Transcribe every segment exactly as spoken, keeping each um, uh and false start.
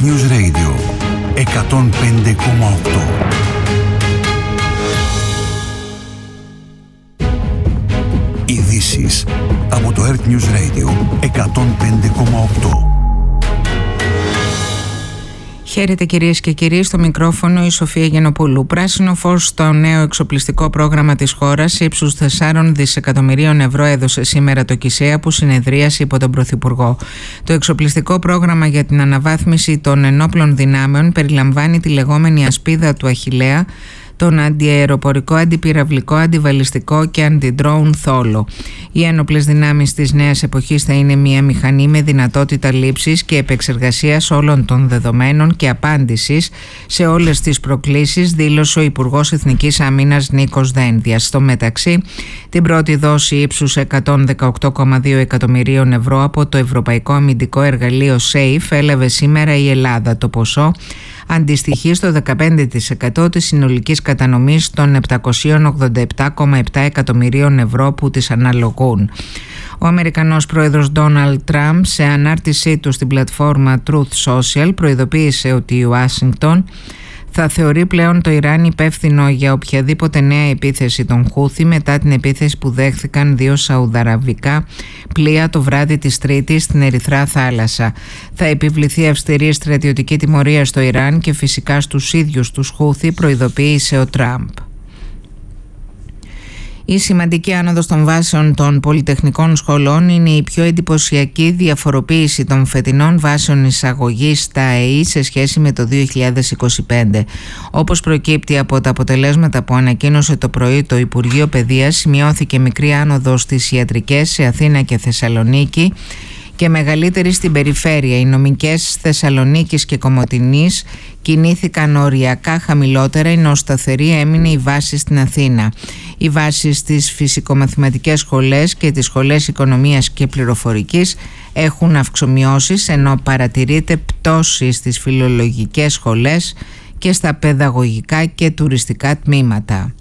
Earth News Radio εκατόν πέντε κόμμα οκτώ. Ειδήσεις από το Earth News Radio εκατόν πέντε κόμμα οκτώ. Χαίρετε κυρίες και κύριοι, στο μικρόφωνο η Σοφία Γενοπούλου. Πράσινο φως στο νέο εξοπλιστικό πρόγραμμα της χώρας ύψους τεσσάρων δισεκατομμυρίων ευρώ έδωσε σήμερα το ΚΙΣΕΑ που συνεδρίασε υπό τον Πρωθυπουργό. Το εξοπλιστικό πρόγραμμα για την αναβάθμιση των ενόπλων δυνάμεων περιλαμβάνει τη λεγόμενη ασπίδα του Αχιλλέα, τον αντιαεροπορικό, αντιπυραυλικό, αντιβαλιστικό και αντι-drone θόλο. Οι ένοπλες δυνάμεις της νέας εποχής θα είναι μια μηχανή με δυνατότητα λήψης και επεξεργασίας όλων των δεδομένων και απάντησης σε όλες τις προκλήσεις, δήλωσε ο Υπουργός Εθνικής Άμυνας Νίκος Δένδιας. Στο μεταξύ, την πρώτη δόση ύψους εκατόν δεκαοκτώ κόμμα δύο εκατομμυρίων ευρώ από το Ευρωπαϊκό Αμυντικό Εργαλείο ΣΕΙΦ έλαβε σήμερα η Ελλάδα. Το ποσό αντιστοιχεί στο δεκαπέντε τοις εκατό της συνολικής κατανομής των επτακόσια ογδόντα επτά κόμμα επτά εκατομμυρίων ευρώ που της αναλογούν. Ο Αμερικανός πρόεδρος Ντόναλντ Τραμπ σε ανάρτησή του στην πλατφόρμα Truth Social προειδοποίησε ότι η Ουάσιγκτον θα θεωρεί πλέον το Ιράν υπεύθυνο για οποιαδήποτε νέα επίθεση των Χούθι μετά την επίθεση που δέχθηκαν δύο σαουδαραβικά πλοία το βράδυ της Τρίτης στην Ερυθρά θάλασσα. Θα επιβληθεί αυστηρή στρατιωτική τιμωρία στο Ιράν και φυσικά στους ίδιους τους Χούθι, προειδοποίησε ο Τραμπ. Η σημαντική άνοδος των βάσεων των πολυτεχνικών σχολών είναι η πιο εντυπωσιακή διαφοροποίηση των φετινών βάσεων εισαγωγής στα ΕΗ σε σχέση με το δύο χιλιάδες είκοσι πέντε. Όπως προκύπτει από τα αποτελέσματα που ανακοίνωσε το πρωί το Υπουργείο Παιδείας, σημειώθηκε μικρή άνοδος στις ιατρικές σε Αθήνα και Θεσσαλονίκη και μεγαλύτερη στην περιφέρεια. Οι νομικές Θεσσαλονίκης και Κομοτηνής κινήθηκαν οριακά χαμηλότερα, ενώ σταθερή έμεινε η βάση στην Αθήνα. Οι βάσεις στις φυσικομαθηματικές σχολές και τις σχολές οικονομίας και πληροφορικής έχουν αυξομειώσεις, ενώ παρατηρείται πτώση στις φιλολογικές σχολές και στα παιδαγωγικά και τουριστικά τμήματα.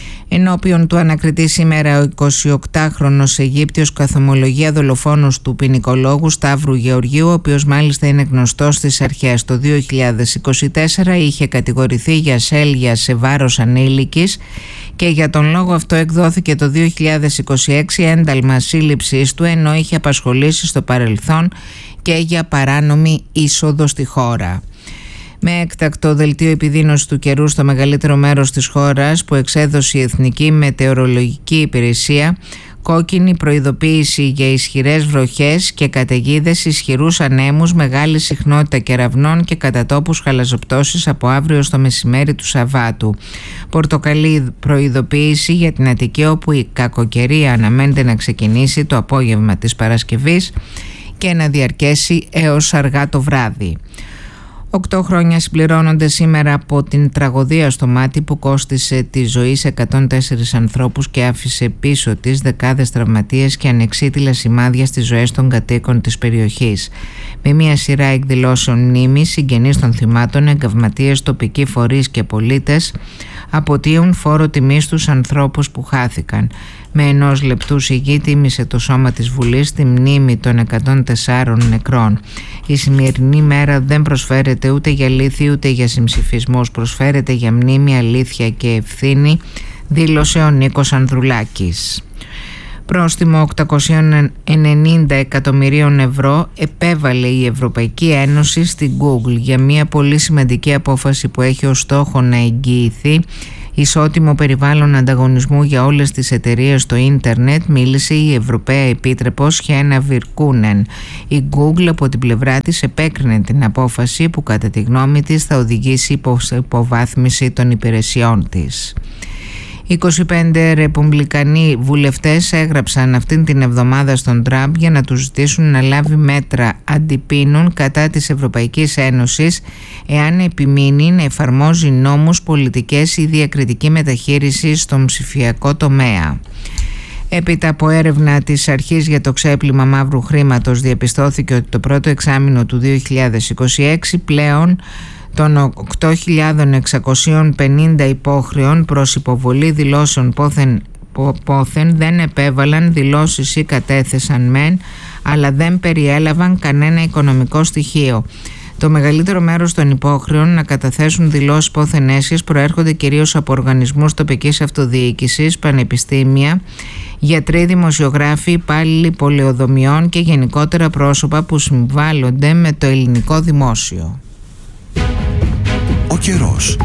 Ενώπιον του ανακριτή σήμερα ο εικοσιοκτάχρονος Αιγύπτιος καθομολογία δολοφόνος του ποινικολόγου Σταύρου Γεωργίου, ο οποίος μάλιστα είναι γνωστός στις αρχές. Το δύο χιλιάδες είκοσι τέσσερα είχε κατηγορηθεί για ασέλγεια σε βάρος ανήλικης και για τον λόγο αυτό εκδόθηκε το δύο χιλιάδες είκοσι έξι ένταλμα σύλληψης του, ενώ είχε απασχολήσει στο παρελθόν και για παράνομη είσοδο στη χώρα. Με έκτακτο δελτίο επιδείνωσης του καιρού στο μεγαλύτερο μέρος της χώρας που εξέδωσε η Εθνική Μετεωρολογική Υπηρεσία, κόκκινη προειδοποίηση για ισχυρές βροχές και καταιγίδες, ισχυρούς ανέμους, μεγάλη συχνότητα κεραυνών και κατά τόπους χαλαζοπτώσεις από αύριο στο μεσημέρι του Σαββάτου. Πορτοκαλί προειδοποίηση για την Αττική, όπου η κακοκαιρία αναμένεται να ξεκινήσει το απόγευμα της Παρασκευής και να διαρκέσει έως αργά το βράδυ. Οκτώ χρόνια συμπληρώνονται σήμερα από την τραγωδία στο Μάτι που κόστισε τη ζωή σε εκατόν τέσσερις ανθρώπους και άφησε πίσω της δεκάδες τραυματίες και ανεξίτηλα σημάδια στις ζωές των κατοίκων της περιοχής. Με μια σειρά εκδηλώσεων μνήμης, συγγενείς των θυμάτων, εγκαυματίες, τοπικοί φορείς και πολίτες αποτείουν φόρο τιμής στους ανθρώπους που χάθηκαν. Με ενός λεπτού σιγή τίμησε το σώμα της Βουλής τη μνήμη των εκατόν τεσσάρων νεκρών. Η σημερινή μέρα δεν προσφέρεται ούτε για λύθη ούτε για συμψηφισμούς, προσφέρεται για μνήμη, αλήθεια και ευθύνη, δήλωσε ο Νίκος Ανδρουλάκης. Πρόστιμο οκτακόσια ενενήντα εκατομμυρίων ευρώ επέβαλε η Ευρωπαϊκή Ένωση στην Google για μια πολύ σημαντική απόφαση που έχει ως στόχο να εγγυηθεί ισότιμο περιβάλλον ανταγωνισμού για όλες τις εταιρείες στο ίντερνετ, μίλησε η Ευρωπαία Επίτροπος Χένα Βιρκούνεν. Η Google από την πλευρά της επέκρινε την απόφαση που κατά τη γνώμη της θα οδηγήσει σε υποβάθμιση των υπηρεσιών της. είκοσι πέντε ρεπουμπλικανοί βουλευτές έγραψαν αυτήν την εβδομάδα στον Τραμπ για να τους ζητήσουν να λάβει μέτρα αντιπίνων κατά της Ευρωπαϊκής Ένωσης εάν επιμείνει να εφαρμόζει νόμους, πολιτικές ή διακριτική μεταχείριση στον ψηφιακό τομέα. Έπειτα από έρευνα της Αρχής για το ξέπλυμα μαύρου χρήματος διαπιστώθηκε ότι το πρώτο εξάμηνο του δύο χιλιάδες είκοσι έξι πλέον των οκτώ χιλιάδες εξακόσιοι πενήντα υπόχρεων προς υποβολή δηλώσεων πόθεν, πόθεν δεν επέβαλαν δηλώσεις ή κατέθεσαν μεν, αλλά δεν περιέλαβαν κανένα οικονομικό στοιχείο. Το μεγαλύτερο μέρος των υπόχρεων να καταθέσουν δηλώσεις πόθεν αίσιες προέρχονται κυρίως από οργανισμούς τοπικής αυτοδιοίκησης, πανεπιστήμια, γιατροί, δημοσιογράφοι, υπάλληλοι πολεοδομιών και γενικότερα πρόσωπα που συμβάλλονται με το ελληνικό δημόσιο. Ο καιρός.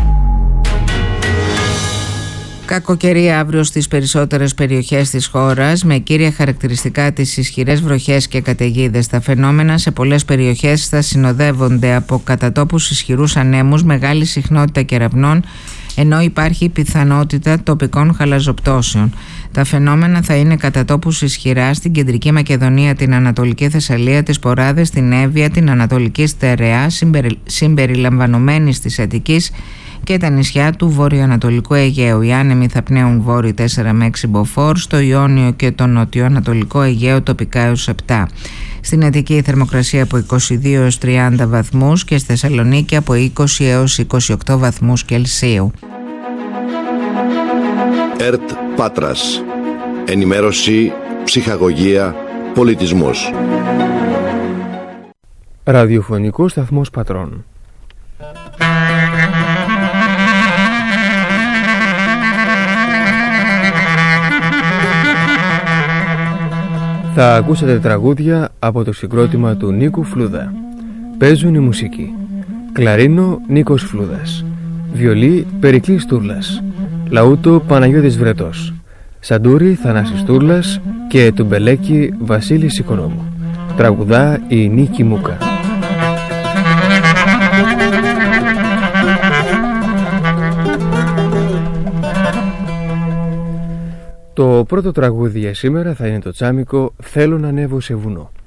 Κακοκαιρία αύριο στις περισσότερες περιοχές της χώρας, με κύρια χαρακτηριστικά τις ισχυρές βροχές και καταιγίδες. Τα φαινόμενα σε πολλές περιοχές θα συνοδεύονται από κατά τόπους ισχυρούς ανέμους, μεγάλη συχνότητα κεραυνών, ενώ υπάρχει πιθανότητα τοπικών χαλαζοπτώσεων. Τα φαινόμενα θα είναι κατά τόπους ισχυρά στην Κεντρική Μακεδονία, την Ανατολική Θεσσαλία, τις Ποράδες, την Εύβοια, την Ανατολική Στερεά, συμπερι... συμπεριλαμβανομένης της Αττικής και τα νησιά του βορειοανατολικού Αιγαίου. Οι άνεμοι θα πνέουν βόρειο τέσσερα με έξι μποφόρ, στο Ιόνιο και το νοτιοανατολικό Αιγαίο τοπικά έως επτά. Στην Αττική η θερμοκρασία από είκοσι δύο έως τριάντα βαθμούς και στη Θεσσαλονίκη από είκοσι έως είκοσι οκτώ βαθμούς Κελσίου. ΕΡΤ Πάτρας. Ενημέρωση, ψυχαγωγία, πολιτισμός. Ραδιοφωνικός σταθμός Πατρών. Θα ακούσετε τραγούδια από το συγκρότημα του Νίκου Φλούδα. Παίζουν η μουσική. Κλαρίνο Νίκος Φλούδας. Βιολί Περικλής Τούρλας. Λαούτο Παναγιώτης Βρετός. Σαντούρι Θανάσης Τούρλας και τουμπελέκι Βασίλης Οικονόμου. Τραγουδά η Νίκη Μούκα. Το πρώτο τραγούδι για σήμερα θα είναι το τσάμικο «Θέλω να ανέβω σε βουνό».